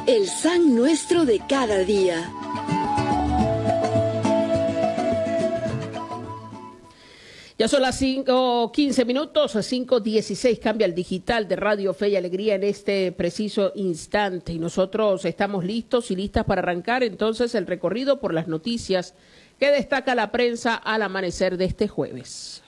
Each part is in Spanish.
el San Nuestro de cada día. Ya son las 5:15 minutos, 5:16, cambia el digital de Radio Fe y Alegría en este preciso instante. Y nosotros estamos listos y listas para arrancar entonces el recorrido por las noticias que destaca la prensa al amanecer de este jueves.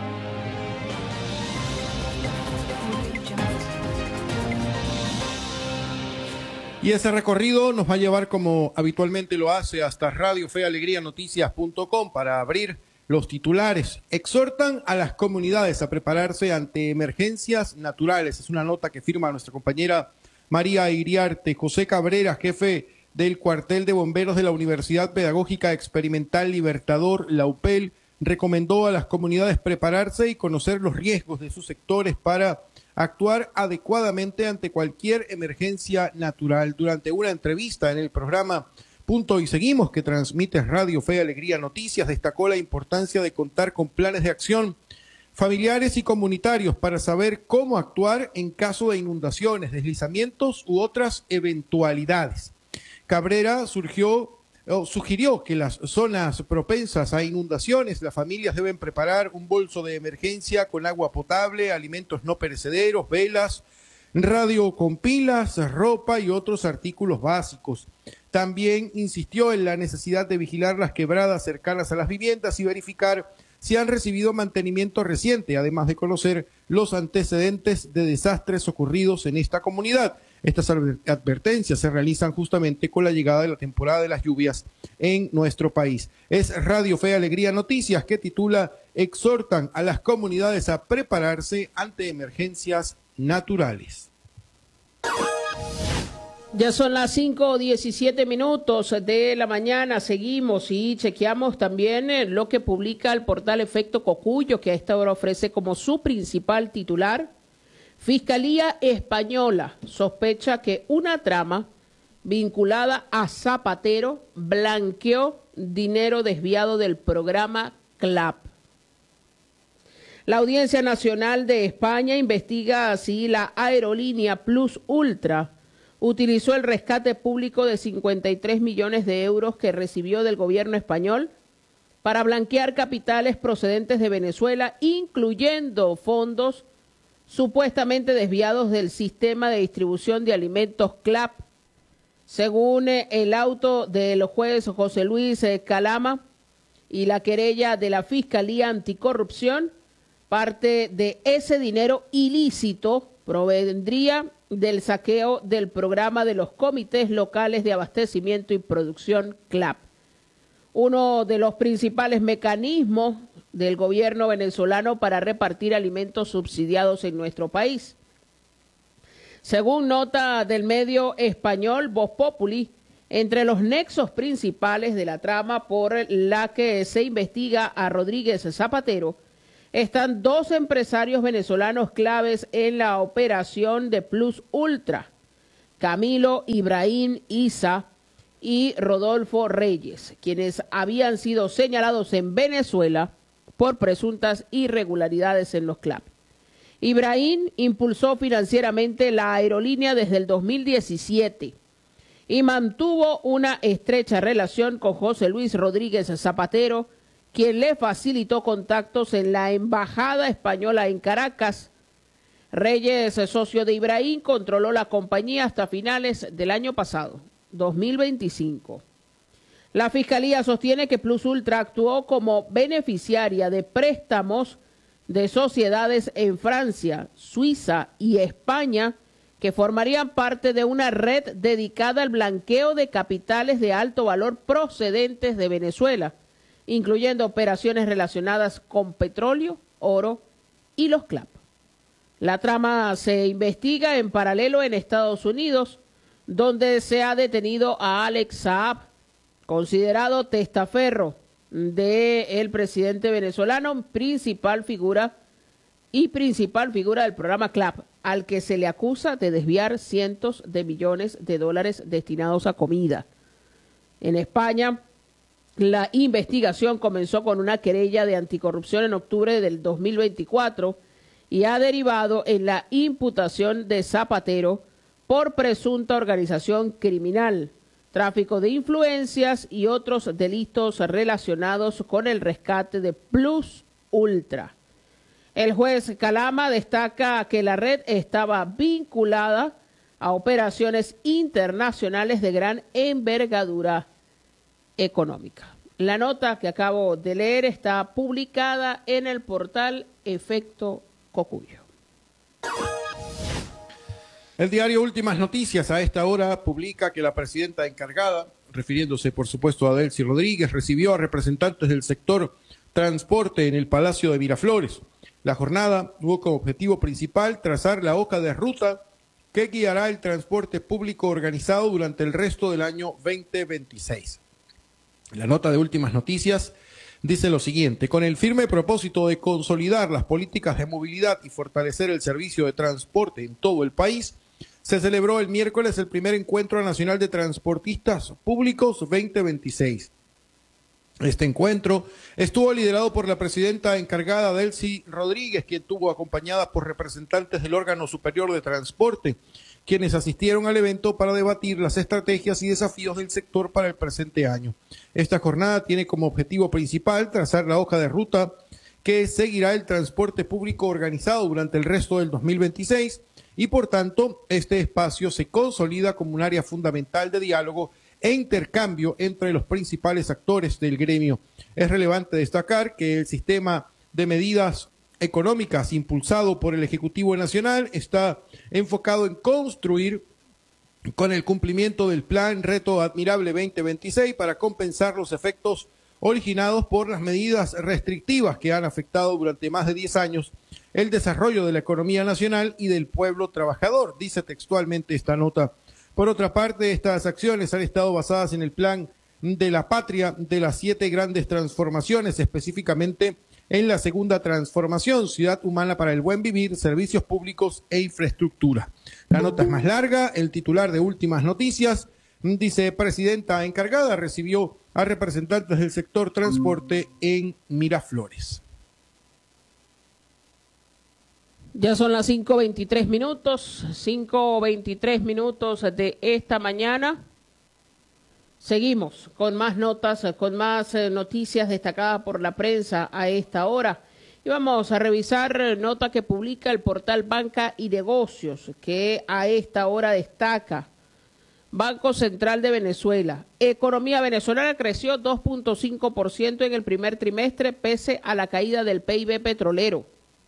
Y ese recorrido nos va a llevar, como habitualmente lo hace, hasta Radio Fe Alegría Noticias.com para abrir los titulares. Exhortan a las comunidades a prepararse ante emergencias naturales. Es una nota que firma nuestra compañera María Iriarte. José Cabrera, jefe del cuartel de bomberos de la Universidad Pedagógica Experimental Libertador, la UPEL, recomendó a las comunidades prepararse y conocer los riesgos de sus sectores para actuar adecuadamente ante cualquier emergencia natural. Durante una entrevista en el programa Punto y Seguimos, que transmite Radio Fe y Alegría Noticias, destacó la importancia de contar con planes de acción familiares y comunitarios para saber cómo actuar en caso de inundaciones, deslizamientos u otras eventualidades. Cabrera sugirió que las zonas propensas a inundaciones, las familias deben preparar un bolso de emergencia con agua potable, alimentos no perecederos, velas, radio con pilas, ropa y otros artículos básicos. También insistió en la necesidad de vigilar las quebradas cercanas a las viviendas y verificar si han recibido mantenimiento reciente, además de conocer los antecedentes de desastres ocurridos en esta comunidad. Estas advertencias se realizan justamente con la llegada de la temporada de las lluvias en nuestro país. Es Radio Fe Alegría Noticias que titula Exhortan a las comunidades a prepararse ante emergencias naturales. Ya son las 5:17 minutos de la mañana. Seguimos y chequeamos también lo que publica el portal Efecto Cocuyo, que a esta hora ofrece como su principal titular: Fiscalía Española sospecha que una trama vinculada a Zapatero blanqueó dinero desviado del programa CLAP. La Audiencia Nacional de España investiga si la aerolínea Plus Ultra utilizó el rescate público de 53 millones de euros que recibió del gobierno español para blanquear capitales procedentes de Venezuela, incluyendo fondos supuestamente desviados del sistema de distribución de alimentos CLAP. Según el auto del juez José Luis Calama y la querella de la Fiscalía Anticorrupción, parte de ese dinero ilícito provendría del saqueo del programa de los comités locales de abastecimiento y producción CLAP, uno de los principales mecanismos del gobierno venezolano para repartir alimentos subsidiados en nuestro país. Según nota del medio español Voz Populi, entre los nexos principales de la trama por la que se investiga a Rodríguez Zapatero están dos empresarios venezolanos claves en la operación de Plus Ultra, Camilo Ibrahim Isa y Rodolfo Reyes, quienes habían sido señalados en Venezuela por presuntas irregularidades en los CLAP. Ibrahim impulsó financieramente la aerolínea desde el 2017 y mantuvo una estrecha relación con José Luis Rodríguez Zapatero, quien le facilitó contactos en la embajada española en Caracas. Reyes, socio de Ibrahim, controló la compañía hasta finales del año pasado, 2025. La Fiscalía sostiene que Plus Ultra actuó como beneficiaria de préstamos de sociedades en Francia, Suiza y España que formarían parte de una red dedicada al blanqueo de capitales de alto valor procedentes de Venezuela, incluyendo operaciones relacionadas con petróleo, oro y los CLAP. La trama se investiga en paralelo en Estados Unidos, donde se ha detenido a Alex Saab, considerado testaferro del presidente venezolano, principal figura del programa CLAP, al que se le acusa de desviar cientos de millones de dólares destinados a comida. En España, la investigación comenzó con una querella de anticorrupción en octubre del 2024 y ha derivado en la imputación de Zapatero por presunta organización criminal, tráfico de influencias y otros delitos relacionados con el rescate de Plus Ultra. El juez Calama destaca que la red estaba vinculada a operaciones internacionales de gran envergadura económica. La nota que acabo de leer está publicada en el portal Efecto Cocuyo. El diario Últimas Noticias a esta hora publica que la presidenta encargada, refiriéndose por supuesto a Delcy Rodríguez, recibió a representantes del sector transporte en el Palacio de Miraflores. La jornada tuvo como objetivo principal trazar la hoja de ruta que guiará el transporte público organizado durante el resto del año 2026. La nota de Últimas Noticias dice lo siguiente: con el firme propósito de consolidar las políticas de movilidad y fortalecer el servicio de transporte en todo el país, se celebró el miércoles el primer Encuentro Nacional de Transportistas Públicos 2026. Este encuentro estuvo liderado por la presidenta encargada Delcy Rodríguez, quien estuvo acompañada por representantes del órgano superior de transporte, quienes asistieron al evento para debatir las estrategias y desafíos del sector para el presente año. Esta jornada tiene como objetivo principal trazar la hoja de ruta que seguirá el transporte público organizado durante el resto del 2026 y, por tanto, este espacio se consolida como un área fundamental de diálogo e intercambio entre los principales actores del gremio. Es relevante destacar que el sistema de medidas económicas impulsado por el Ejecutivo Nacional está enfocado en construir con el cumplimiento del Plan Reto Admirable 2026 para compensar los efectos originados por las medidas restrictivas que han afectado durante más de 10 años el desarrollo de la economía nacional y del pueblo trabajador, dice textualmente esta nota. Por otra parte, estas acciones han estado basadas en el plan de la patria de las 7 grandes transformaciones, específicamente en la segunda transformación, ciudad humana para el buen vivir, servicios públicos e infraestructura. La nota es más larga. El titular de Últimas Noticias dice: presidenta encargada recibió a representantes del sector transporte en Miraflores. Ya son las 5:23 minutos, 5:23 minutos de esta mañana. Seguimos con más notas, con más noticias destacadas por la prensa a esta hora. Y vamos a revisar nota que publica el portal Banca y Negocios, que a esta hora destaca: Banco Central de Venezuela. Economía venezolana creció 2.5% en el primer trimestre pese a la caída del PIB petrolero.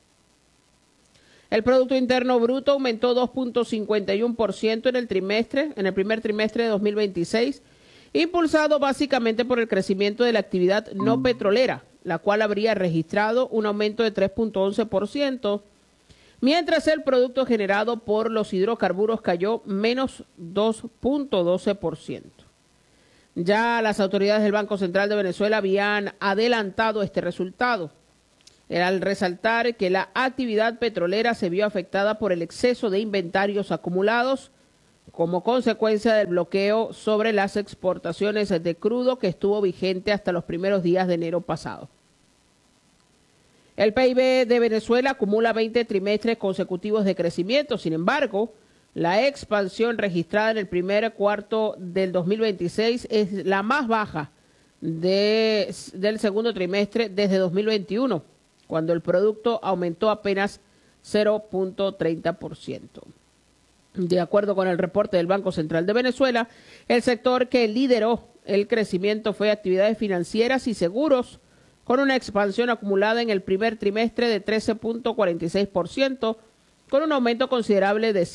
El Producto Interno Bruto aumentó 2.51% en el primer trimestre de 2026, impulsado básicamente por el crecimiento de la actividad no petrolera, la cual habría registrado un aumento de 3.11%, mientras el producto generado por los hidrocarburos cayó menos 2.12%. Ya las autoridades del Banco Central de Venezuela habían adelantado este resultado, al resaltar que la actividad petrolera se vio afectada por el exceso de inventarios acumulados como consecuencia del bloqueo sobre las exportaciones de crudo que estuvo vigente hasta los primeros días de enero pasado. El PIB de Venezuela acumula 20 trimestres consecutivos de crecimiento. Sin embargo, la expansión registrada en el primer cuarto del 2026 es la más baja del segundo trimestre desde 2021, cuando el producto aumentó apenas 0.30%. De acuerdo con el reporte del Banco Central de Venezuela, el sector que lideró el crecimiento fue actividades financieras y seguros, con una expansión acumulada en el primer trimestre de 13.46%, con un aumento considerable de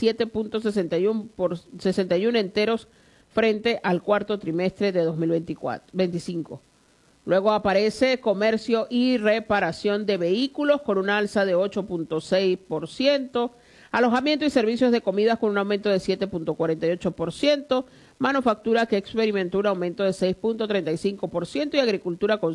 7.61 enteros frente al cuarto trimestre de 2025. Luego aparece comercio y reparación de vehículos con un alza de 8.6%, alojamiento y servicios de comidas con un aumento de 7.48%, manufactura que experimentó un aumento de 6.35% y agricultura con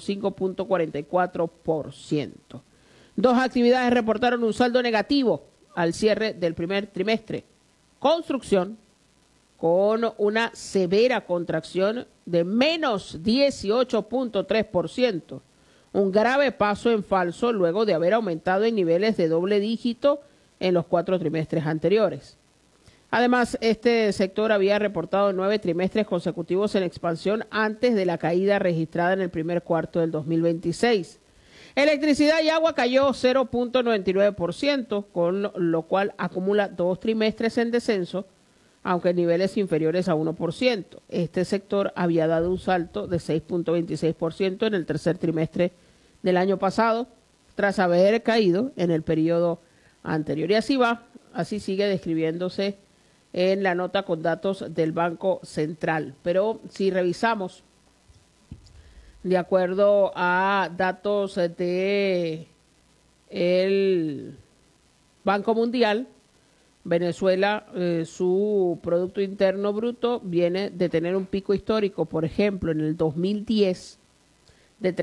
5.44%. Dos actividades reportaron un saldo negativo al cierre del primer trimestre: construcción, con una severa contracción de menos 18.3%, un grave paso en falso luego de haber aumentado en niveles de doble dígito en los 4 trimestres anteriores. Además, este sector había reportado 9 trimestres consecutivos en expansión antes de la caída registrada en el primer cuarto del 2026. Electricidad y agua cayó 0.99%, con lo cual acumula 2 trimestres en descenso, aunque en niveles inferiores a 1%. Este sector había dado un salto de 6.26% en el tercer trimestre del año pasado, tras haber caído en el periodo anterior. Y así sigue describiéndose en la nota con datos del Banco Central. Pero si revisamos, de acuerdo a datos de el Banco Mundial, Venezuela, su Producto Interno Bruto viene de tener un pico histórico, por ejemplo, en el 2010 de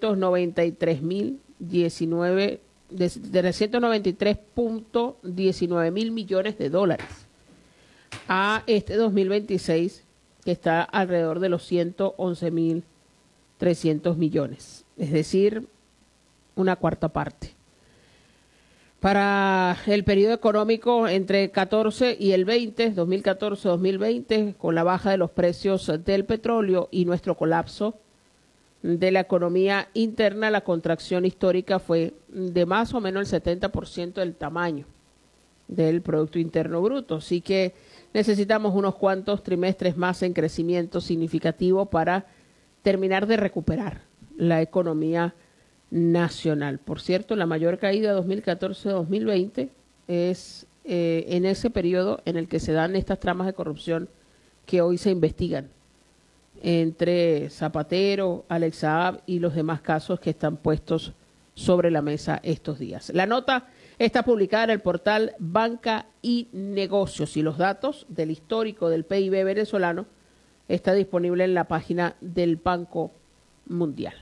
393.19 mil millones de dólares a este 2026 que está alrededor de los 111.300 millones, es decir, una cuarta parte. Para el periodo económico entre 14 y el 20, 2014-2020, con la baja de los precios del petróleo y nuestro colapso de la economía interna, la contracción histórica fue de más o menos el 70% del tamaño del Producto Interno Bruto. Así que necesitamos unos cuantos trimestres más en crecimiento significativo para terminar de recuperar la economía nacional. Por cierto, la mayor caída 2014-2020 es en ese periodo en el que se dan estas tramas de corrupción que hoy se investigan entre Zapatero, Alex Saab y los demás casos que están puestos sobre la mesa estos días. La nota está publicada en el portal Banca y Negocios y los datos del histórico del PIB venezolano está disponible en la página del Banco Mundial.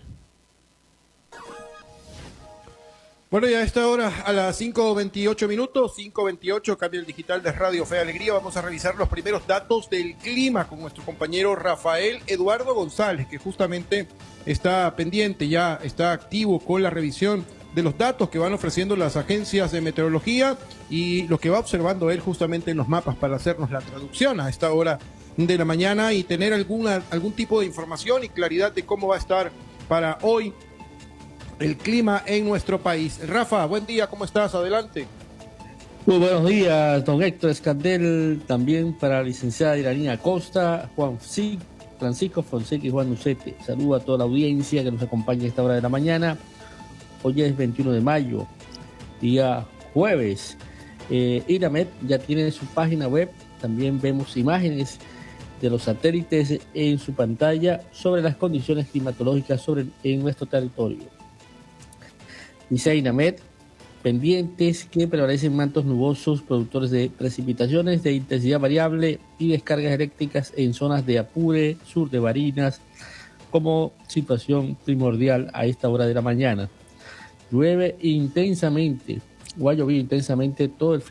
Bueno, ya a esta hora, a las 5:28 minutos, 5:28, cambia el digital de Radio Fe y Alegría. Vamos a revisar los primeros datos del clima con nuestro compañero Rafael Eduardo González, que justamente está pendiente, ya está activo con la revisión de los datos que van ofreciendo las agencias de meteorología y lo que va observando él justamente en los mapas para hacernos la traducción a esta hora de la mañana y tener algún tipo de información y claridad de cómo va a estar para hoy el clima en nuestro país. Rafa, buen día, ¿cómo estás? Adelante. Muy buenos días, don Héctor Escandel, también para la licenciada Iranía Costa, Francisco Fonseca y Juan Nucete. Saludo a toda la audiencia que nos acompaña a esta hora de la mañana. Hoy es 21 de mayo, día jueves. Iramet ya tiene su página web, también vemos imágenes de los satélites en su pantalla sobre las condiciones climatológicas en nuestro territorio. Dice INAMED, pendientes que prevalecen mantos nubosos, productores de precipitaciones de intensidad variable y descargas eléctricas en zonas de Apure, sur de Barinas, como situación primordial a esta hora de la mañana. Llueve intensamente, o ha llovido intensamente toda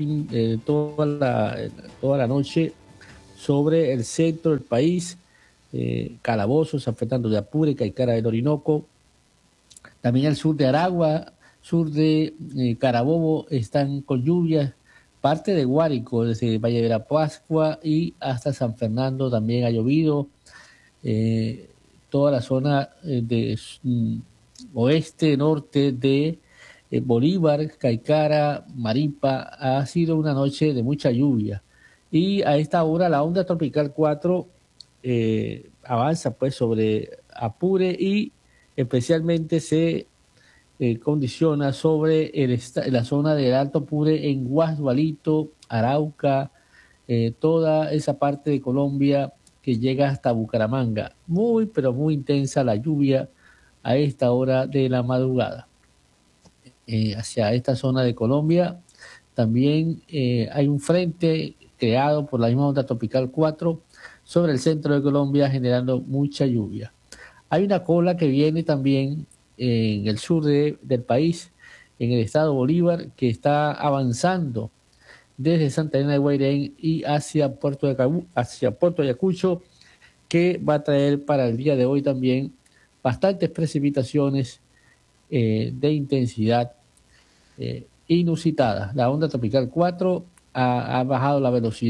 la noche sobre el centro del país, Calabozo, San Fernando de Apure, Caicara del Orinoco, también el sur de Aragua, sur de Carabobo están con lluvias, parte de Guárico, desde Valle de la Pascua y hasta San Fernando también ha llovido, toda la zona de oeste, norte de Bolívar, Caicara, Maripa, ha sido una noche de mucha lluvia. Y a esta hora la onda tropical 4 avanza pues sobre Apure y especialmente se condiciona sobre la zona del Alto Apure en Guasdualito, Arauca, toda esa parte de Colombia que llega hasta Bucaramanga. Muy, pero muy intensa la lluvia a esta hora de la madrugada. Hacia esta zona de Colombia también hay un frente creado por la misma onda tropical 4 sobre el centro de Colombia generando mucha lluvia. Hay una cola que viene también en el sur del país, en el estado Bolívar, que está avanzando desde Santa Elena de Guairén y hacia Puerto Ayacucho, que va a traer para el día de hoy también bastantes precipitaciones de intensidad inusitada. La onda tropical 4 ha bajado la velocidad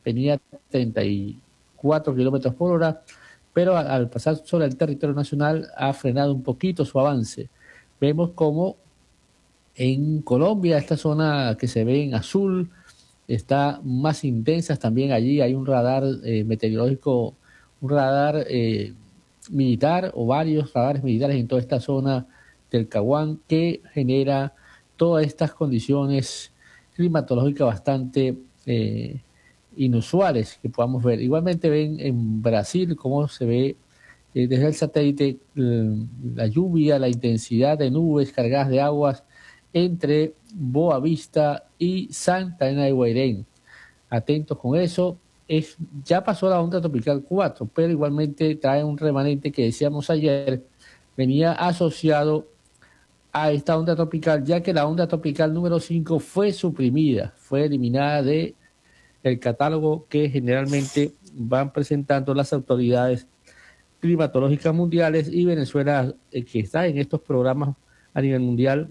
venía a 34 kilómetros por hora, pero al pasar sobre el territorio nacional ha frenado un poquito su avance. Vemos como en Colombia, esta zona que se ve en azul está más intensa. También allí hay un radar meteorológico, un radar militar o varios radares militares en toda esta zona del Caguán que genera todas estas condiciones climatológicas bastante inusuales que podamos ver. Igualmente ven en Brasil cómo se ve desde el satélite la lluvia, la intensidad de nubes cargadas de aguas entre Boa Vista y Santa Ana de Guairén. Atentos con eso. Ya pasó la onda tropical 4, pero igualmente trae un remanente que decíamos ayer, venía asociado a esta onda tropical, ya que la onda tropical número 5 fue suprimida, fue eliminada de el catálogo que generalmente van presentando las autoridades climatológicas mundiales, y Venezuela, que está en estos programas a nivel mundial,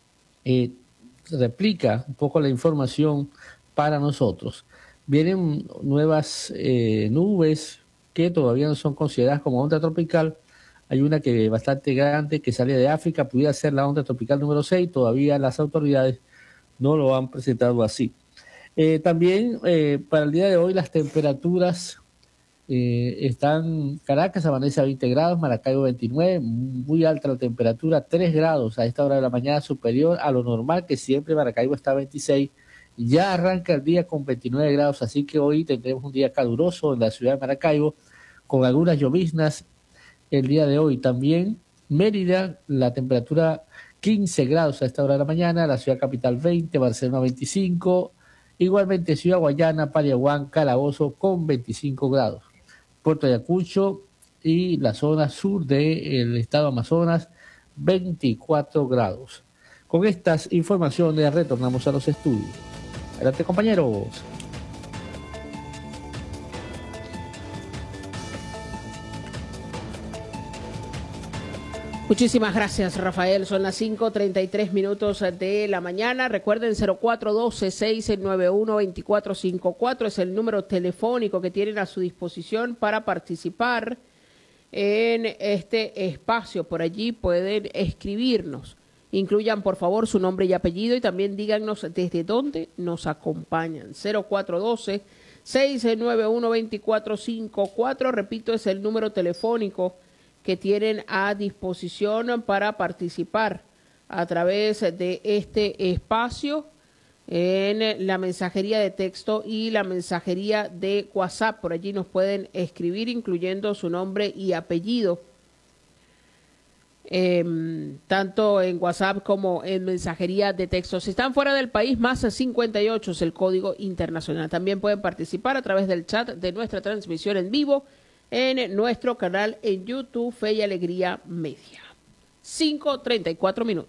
replica un poco la información para nosotros. Vienen nuevas nubes que todavía no son consideradas como onda tropical. Hay una que es bastante grande que sale de África, pudiera ser la onda tropical número 6, todavía las autoridades no lo han presentado así. También para el día de hoy las temperaturas están: Caracas amanece a 20 grados, Maracaibo 29, muy alta la temperatura, 3 grados a esta hora de la mañana, superior a lo normal, que siempre Maracaibo está a 26. Ya arranca el día con 29 grados, así que hoy tendremos un día caluroso en la ciudad de Maracaibo, con algunas lloviznas el día de hoy. También Mérida, la temperatura 15 grados a esta hora de la mañana, la ciudad capital 20, Barcelona 25, igualmente Ciudad Guayana, Pariaguán, Calabozo con 25 grados. Puerto Ayacucho y la zona sur del estado Amazonas, 24 grados. Con estas informaciones retornamos a los estudios. Adelante, compañeros. Muchísimas gracias, Rafael. Son las 5:33 de la mañana. Recuerden, 0412-691-2454 es el número telefónico que tienen a su disposición para participar en este espacio. Por allí pueden escribirnos. Incluyan, por favor, su nombre y apellido y también díganos desde dónde nos acompañan. 0412-691-2454. Repito, es el número telefónico que tienen a disposición para participar a través de este espacio en la mensajería de texto y la mensajería de WhatsApp. Por allí nos pueden escribir incluyendo su nombre y apellido, tanto en WhatsApp como en mensajería de texto. Si están fuera del país, más 58 es el código internacional. También pueden participar a través del chat de nuestra transmisión en vivo en nuestro canal en YouTube, Fe y Alegría Media. 5:34.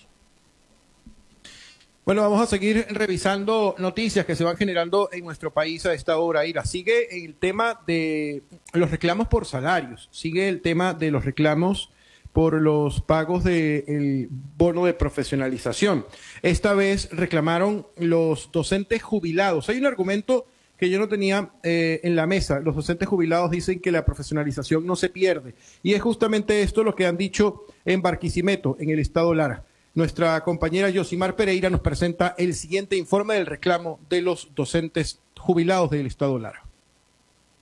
Bueno, vamos a seguir revisando noticias que se van generando en nuestro país a esta hora. Ira, sigue el tema de los reclamos por salarios, sigue el tema de los reclamos por los pagos del bono de profesionalización. Esta vez reclamaron los docentes jubilados. Hay un argumento que yo no tenía en la mesa. Los docentes jubilados dicen que la profesionalización no se pierde. Y es justamente esto lo que han dicho en Barquisimeto, en el estado Lara. Nuestra compañera Yosimar Pereira nos presenta el siguiente informe del reclamo de los docentes jubilados del estado Lara.